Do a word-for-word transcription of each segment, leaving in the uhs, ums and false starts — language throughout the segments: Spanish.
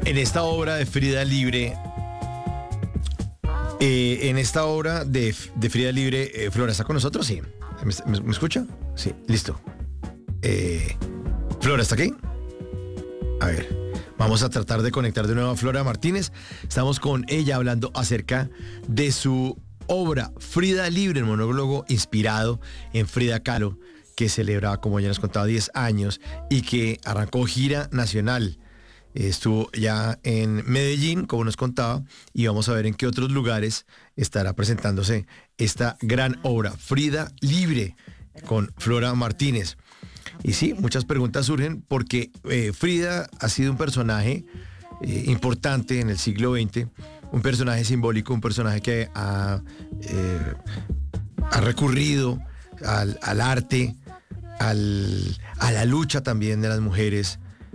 En esta obra de Frida Libre, eh, en esta obra de, de Frida Libre, eh, Flora, ¿está con nosotros? Sí. ¿Me, me, me escucha? Sí, listo. Eh, Flora, ¿está aquí? A ver, vamos a tratar de conectar de nuevo a Flora Martínez. Estamos con ella hablando acerca de su obra Frida Libre, el monólogo inspirado en Frida Kahlo, que celebra, como ya nos contaba, diez años y que arrancó gira nacional. Estuvo ya en Medellín, como nos contaba, y vamos a ver en qué otros lugares estará presentándose esta gran obra, Frida Libre, con Flora Martínez. Y sí, muchas preguntas surgen porque eh, Frida ha sido un personaje eh, importante en el siglo veinte, un personaje simbólico, un personaje que ha, eh, ha recurrido al, al arte, al, a la lucha también de las mujeres,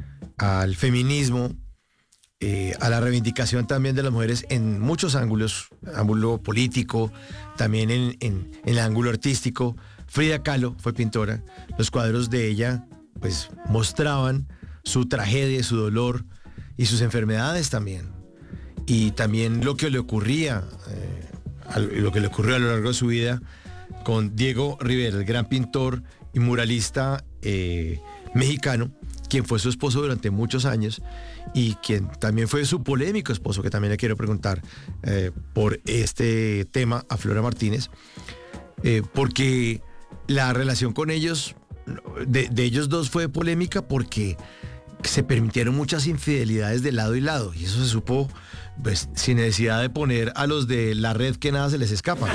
al feminismo, eh, a la reivindicación también de las mujeres en muchos ángulos, ángulo político, también en, en, en el ángulo artístico. Frida Kahlo fue pintora, los cuadros de ella pues mostraban su tragedia, su dolor y sus enfermedades también, y también lo que le ocurría, eh, a, lo que le ocurrió a lo largo de su vida con Diego Rivera, el gran pintor y muralista eh, mexicano, quien fue su esposo durante muchos años y quien también fue su polémico esposo, que también le quiero preguntar eh, por este tema a Flora Martínez, eh, porque la relación con ellos, de, de ellos dos, fue polémica porque se permitieron muchas infidelidades de lado y lado, y eso se supo pues, sin necesidad de poner a los de la red que nada se les escapa.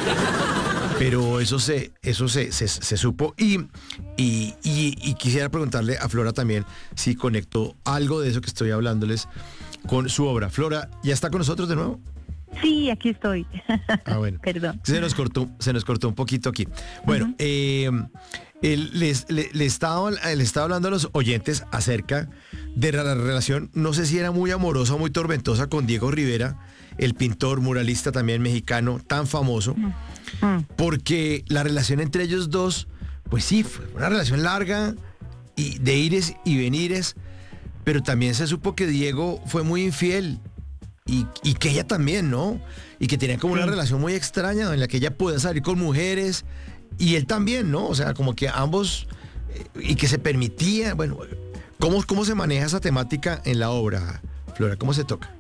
Pero eso se, eso se, se, se supo y, y, y, y quisiera preguntarle a Flora también si conectó algo de eso que estoy hablándoles con su obra. Flora, ¿ya está con nosotros de nuevo? Sí, aquí estoy. Ah, bueno. Perdón. Se nos cortó, se nos cortó un poquito aquí. Bueno, uh-huh. eh, él, les, le, le, estaba, le estaba hablando a los oyentes acerca de la relación, no sé si era muy amorosa o muy tormentosa, con Diego Rivera, el pintor muralista también mexicano, tan famoso, uh-huh. porque la relación entre ellos dos, pues sí, fue una relación larga y de ires y venires, pero también se supo que Diego fue muy infiel. Y, y que ella también, ¿no? Y que tenía como sí. una relación muy extraña en la que ella podía salir con mujeres y él también, ¿no? O sea, como que ambos, eh, y que se permitía, bueno, ¿cómo, ¿cómo se maneja esa temática en la obra, Flora? ¿Cómo se toca?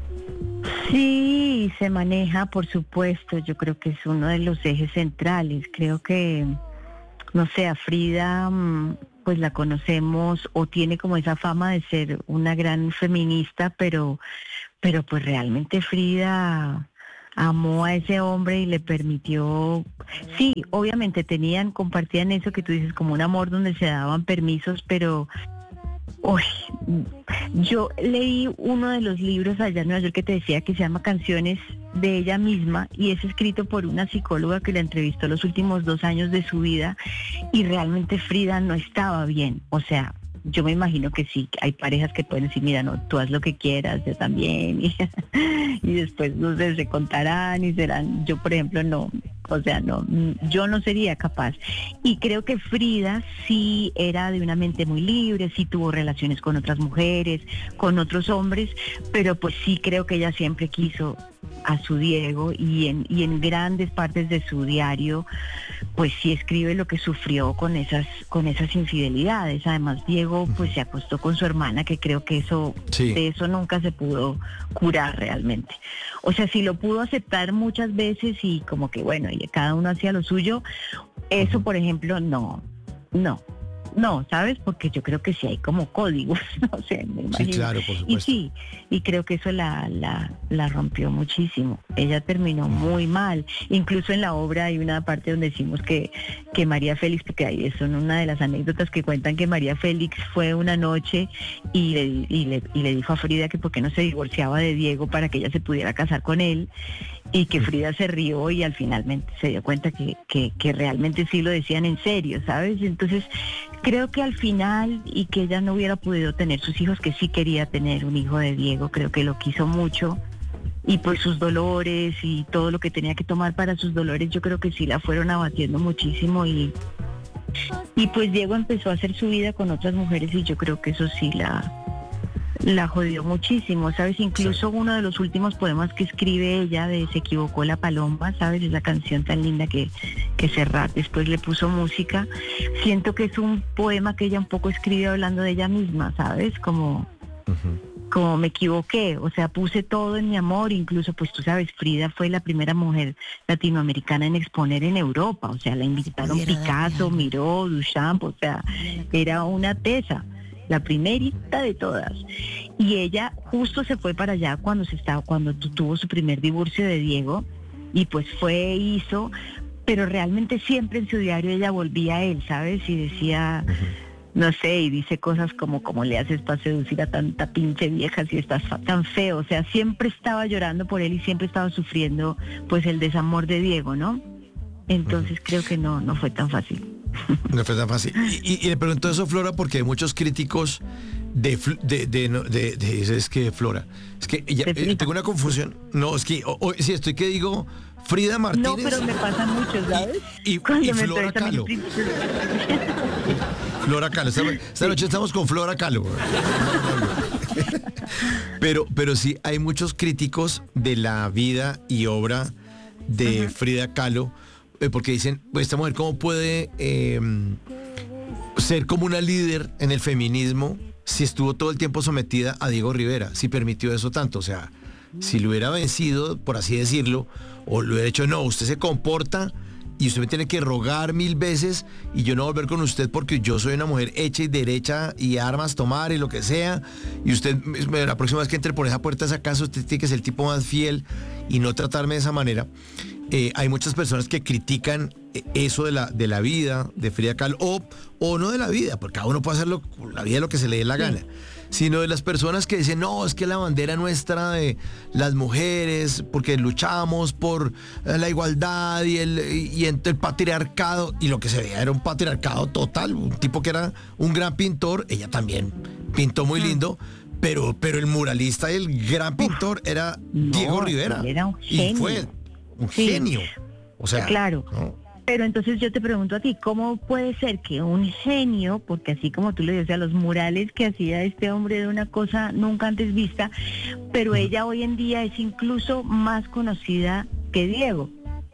Sí, se maneja, por supuesto. Yo creo que es uno de los ejes centrales. Creo que, no sé, a Frida, pues la conocemos o tiene como esa fama de ser una gran feminista, pero... Pero pues realmente Frida amó a ese hombre y le permitió, sí, obviamente tenían, compartían eso que tú dices, como un amor donde se daban permisos, pero uy, yo leí uno de los libros allá en Nueva York que te decía que se llama Canciones de ella misma, y es escrito por una psicóloga que la entrevistó los últimos dos años de su vida, y realmente Frida no estaba bien, o sea, yo me imagino que sí, hay parejas que pueden decir, mira, no, tú haz lo que quieras, yo también, y, y después no sé, se contarán y serán, yo por ejemplo no, o sea, no, yo no sería capaz. Y creo que Frida sí era de una mente muy libre, sí tuvo relaciones con otras mujeres, con otros hombres, pero pues sí creo que ella siempre quiso a su Diego, y en, y en grandes partes de su diario pues sí escribe lo que sufrió con esas, con esas infidelidades. Además Diego pues se acostó con su hermana, que creo que eso, sí. de eso nunca se pudo curar realmente. O sea, sí lo pudo aceptar muchas veces y como que bueno, y cada uno hacía lo suyo. Eso por ejemplo no, no. No, ¿sabes? Porque yo creo que sí hay como códigos, no sé, me imagino. Sí, claro, por supuesto. Y sí, y creo que eso la, la, la rompió muchísimo. Ella terminó muy mal. Incluso en la obra hay una parte donde decimos que, que María Félix, porque ahí son una de las anécdotas que cuentan que María Félix fue una noche y le, y le, y le dijo a Frida que por qué no se divorciaba de Diego para que ella se pudiera casar con él, y que Frida se rió y al finalmente se dio cuenta que, que, que realmente sí lo decían en serio, ¿sabes? Entonces creo que al final, y que ella no hubiera podido tener sus hijos, que sí quería tener un hijo de Diego, creo que lo quiso mucho, y pues sus dolores y todo lo que tenía que tomar para sus dolores, yo creo que sí la fueron abatiendo muchísimo, y, y pues Diego empezó a hacer su vida con otras mujeres, y yo creo que eso sí la, La jodió muchísimo, ¿sabes? Incluso sí. Uno de los últimos poemas que escribe ella de Se equivocó la paloma, ¿sabes? Esa canción tan linda que, que Serrat después le puso música. Siento que es un poema que ella un poco escribe hablando de ella misma, ¿sabes? Como, uh-huh. como me equivoqué, o sea, puse todo en mi amor, incluso pues tú sabes, Frida fue la primera mujer latinoamericana en exponer en Europa, o sea, la invitaron Picasso, Miró, Duchamp, o sea, era una tesa. La primerita de todas. Y ella justo se fue para allá cuando se estaba, cuando tuvo su primer divorcio de Diego, y pues fue, hizo, pero realmente siempre en su diario ella volvía a él, ¿sabes? Y decía, no sé, y dice cosas como, ¿cómo le haces para seducir a tanta pinche vieja si estás tan feo? O sea, siempre estaba llorando por él y siempre estaba sufriendo pues el desamor de Diego, ¿no? Entonces uh-huh. creo que no, no fue tan fácil. No fue tan fácil. Y, y, y le pregunto eso, Flora, porque hay muchos críticos de de, de, de, de, de es que Flora, es que ya, eh, tengo una confusión. No, es que o, o, si estoy que digo Frida Martínez. No, pero me pasa mucho, ¿sabes? Y, y, y Flora Kahlo. Flora Kahlo. Esta, esta noche estamos con Flora Kahlo. Pero, pero sí, hay muchos críticos de la vida y obra de uh-huh. Frida Kahlo, porque dicen, esta mujer cómo puede eh, ser como una líder en el feminismo si estuvo todo el tiempo sometida a Diego Rivera, si permitió eso tanto, o sea, si lo hubiera vencido, por así decirlo, o lo hubiera dicho, no, usted se comporta y usted me tiene que rogar mil veces y yo no volver con usted porque yo soy una mujer hecha y derecha y armas tomar y lo que sea, y usted, la próxima vez que entre por esa puerta de esa casa, usted tiene que ser el tipo más fiel y no tratarme de esa manera. Eh, hay muchas personas que critican eso de la, de la vida de Frida Kahlo, o, o no de la vida, porque cada uno puede hacer lo, la vida lo que se le dé la gana, sí. sino de las personas que dicen, no, es que la bandera nuestra de las mujeres, porque luchamos por la igualdad y el, y el patriarcado, y lo que se veía era un patriarcado total, un tipo que era un gran pintor, ella también pintó muy lindo, pero, pero el muralista y el gran pintor Uf, era Diego no, Rivera, era un genio. y fue un sí. genio, o sea, claro. ¿no? Pero entonces yo te pregunto a ti, ¿cómo puede ser que un genio, porque así como tú le decías, los murales que hacía este hombre de una cosa nunca antes vista, pero ella hoy en día es incluso más conocida que Diego?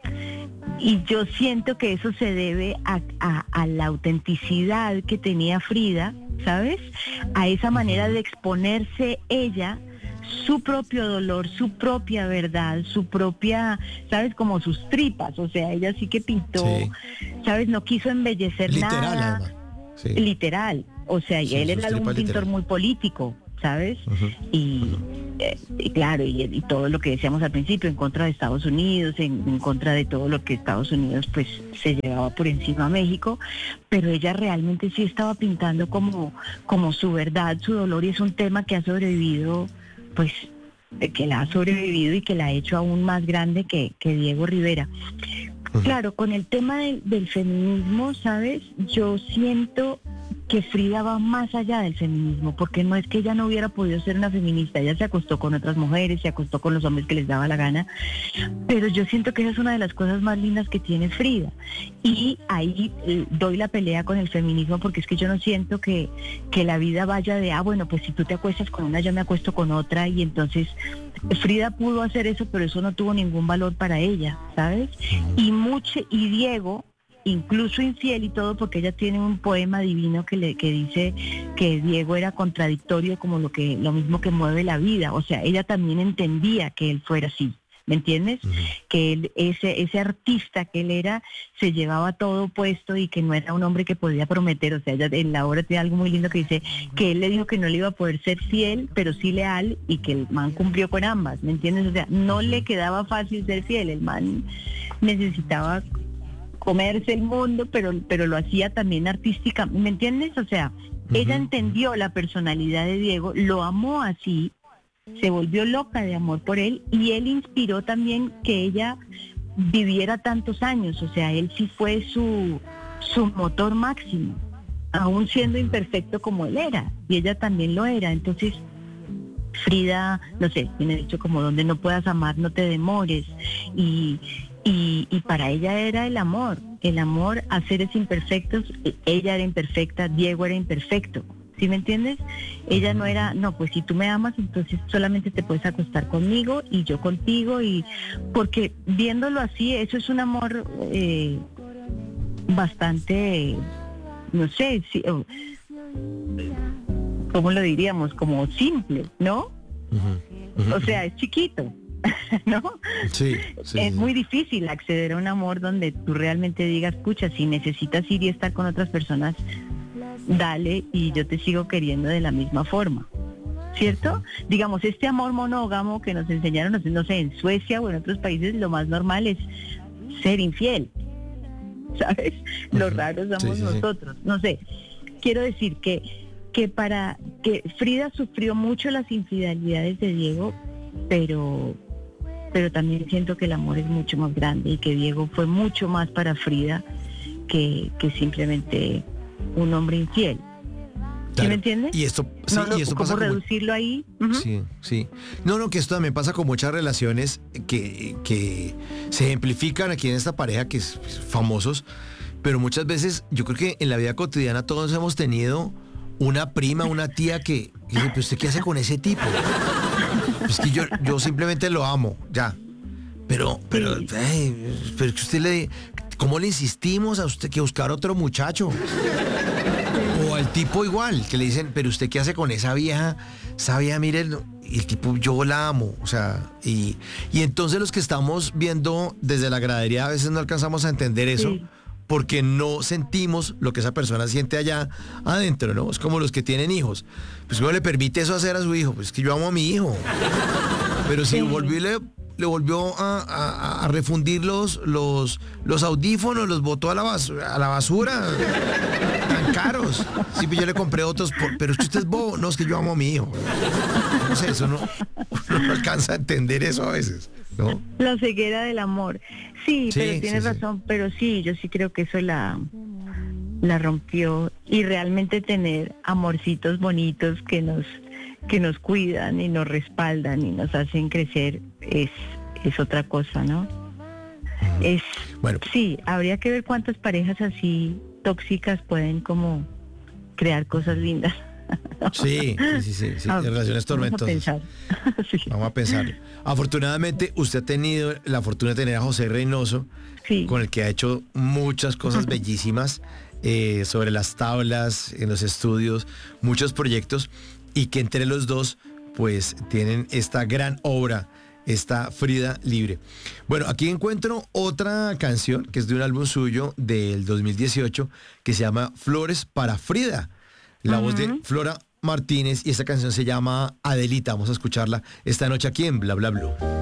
Y yo siento que eso se debe a, a, a la autenticidad que tenía Frida, ¿sabes? A esa manera de exponerse ella, su propio dolor, su propia verdad, su propia, ¿sabes? Como sus tripas, o sea, ella sí que pintó, sí. ¿sabes? No quiso embellecer literal, nada. Alma. Sí. Literal, o sea, y sí, él era un pintor literal. Muy político, ¿sabes? Uh-huh. Y, eh, y claro, y, y todo lo que decíamos al principio, en contra de Estados Unidos, en, en contra de todo lo que Estados Unidos pues se llevaba por encima a México, pero ella realmente sí estaba pintando como, como su verdad, su dolor, y es un tema que ha sobrevivido, pues que la ha sobrevivido y que la ha hecho aún más grande que, que Diego Rivera. Uh-huh. Claro, con el tema de, del feminismo, ¿sabes? Yo siento que Frida va más allá del feminismo, porque no es que ella no hubiera podido ser una feminista, ella se acostó con otras mujeres, se acostó con los hombres que les daba la gana, pero yo siento que esa es una de las cosas más lindas que tiene Frida, y ahí eh, doy la pelea con el feminismo, porque es que yo no siento que, que la vida vaya de, ah, bueno, pues si tú te acuestas con una, yo me acuesto con otra, y entonces Frida pudo hacer eso, pero eso no tuvo ningún valor para ella, ¿sabes? Y mucho, y Diego, incluso infiel y todo, porque ella tiene un poema divino que le que dice que Diego era contradictorio, como lo que lo mismo que mueve la vida, o sea, ella también entendía que él fuera así, ¿me entiendes? Uh-huh. Que él, ese ese artista que él era, se llevaba todo puesto y que no era un hombre que podía prometer, o sea, ella en la obra tiene algo muy lindo que dice que él le dijo que no le iba a poder ser fiel, pero sí leal, y que el man cumplió con ambas, ¿me entiendes? O sea, no le quedaba fácil ser fiel, el man necesitaba comerse el mundo, pero pero lo hacía también artística, ¿me entiendes? O sea, uh-huh. ella entendió la personalidad de Diego, lo amó así, se volvió loca de amor por él, y él inspiró también que ella viviera tantos años, o sea, él sí fue su, su motor máximo, aún siendo imperfecto como él era, y ella también lo era. Entonces Frida, no sé, tiene dicho como donde no puedas amar, no te demores, y Y, y para ella era el amor, el amor a seres imperfectos. Ella era imperfecta, Diego era imperfecto, ¿sí me entiendes? Ella no era, no, pues si tú me amas, entonces solamente te puedes acostar conmigo y yo contigo, y porque viéndolo así, eso es un amor eh, bastante, no sé, si, ¿cómo lo diríamos? Como simple, ¿no? Uh-huh, uh-huh. O sea, es chiquito, ¿no? Sí, sí. Es muy difícil acceder a un amor donde tú realmente digas, pucha, si necesitas ir y estar con otras personas, dale, y yo te sigo queriendo de la misma forma, ¿cierto? Uh-huh. Digamos, este amor monógamo que nos enseñaron, no sé, en Suecia o en otros países, lo más normal es ser infiel, ¿sabes? Uh-huh. Los raros somos sí, sí, nosotros, sí. No sé, quiero decir que, que para, que Frida sufrió mucho las infidelidades de Diego, pero, pero también siento que el amor es mucho más grande y que Diego fue mucho más para Frida que, que simplemente un hombre infiel. ¿Sí claro. me entiendes? Y esto, sí, no, y esto ¿cómo pasa reducirlo como... ahí? Uh-huh. Sí, sí. No, no, que esto también pasa con muchas relaciones que, que se ejemplifican aquí en esta pareja que es famosos, pero muchas veces yo creo que en la vida cotidiana todos hemos tenido una prima, una tía que dice, pero ¿usted qué hace con ese tipo? Es que yo, yo simplemente lo amo, ya. Pero, pero, sí. ay, pero que usted le... ¿Cómo le insistimos a usted que buscar otro muchacho? O al tipo igual, que le dicen, pero usted qué hace con esa vieja, esa vieja, mire, y el tipo, yo la amo, o sea, y, y entonces los que estamos viendo desde la gradería a veces no alcanzamos a entender eso, sí. Porque no sentimos lo que esa persona siente allá adentro, ¿no? Es como los que tienen hijos, pues ¿cómo le permite eso hacer a su hijo? Pues es que yo amo a mi hijo, pero si sí. volvió y le... le volvió a, a, a refundir los, los, los audífonos, los botó a la basura, a la basura tan caros. Sí, pues yo le compré otros, por, pero es que usted es bobo. No, es que yo amo a mi hijo. No sé, eso no, no alcanza a entender eso a veces, ¿no? La ceguera del amor. Sí, sí pero tienes sí, razón, sí. Pero sí, yo sí creo que eso la, la rompió, y realmente tener amorcitos bonitos que nos... que nos cuidan y nos respaldan y nos hacen crecer es, es otra cosa, ¿no? Es bueno. Sí, habría que ver cuántas parejas así tóxicas pueden como crear cosas lindas. Sí, sí, sí, sí, ah, relaciones tormentosas. Vamos a pensar. Sí. Vamos a pensar. Afortunadamente, usted ha tenido la fortuna de tener a José Reynoso, sí. Con el que ha hecho muchas cosas bellísimas eh, sobre las tablas, en los estudios, muchos proyectos. Y que entre los dos, pues, tienen esta gran obra, esta Frida Libre. Bueno, aquí encuentro otra canción, que es de un álbum suyo del dos mil dieciocho, que se llama Flores para Frida. La uh-huh. voz de Flora Martínez, y esta canción se llama Adelita. Vamos a escucharla esta noche aquí en Bla Bla Blue.